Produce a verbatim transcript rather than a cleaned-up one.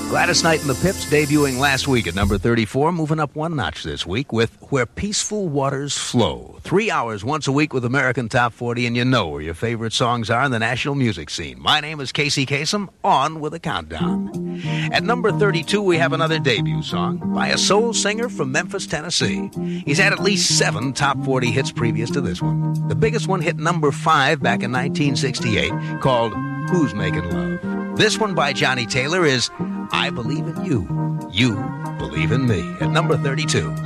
Gladys Knight and the Pips debuting last week at number thirty-four, moving up one notch this week with Where Peaceful Waters Flow. Three hours once a week with American Top forty, and you know where your favorite songs are in the national music scene. My name is Casey Kasem, on with a countdown. At number thirty-two, we have another debut song by a soul singer from Memphis, Tennessee. He's had at least seven top forty hits previous to this one. The biggest one hit number five back in nineteen sixty-eight, called Who's Making Love? This one by Johnny Taylor is I Believe in You, You Believe in Me, at number thirty-two.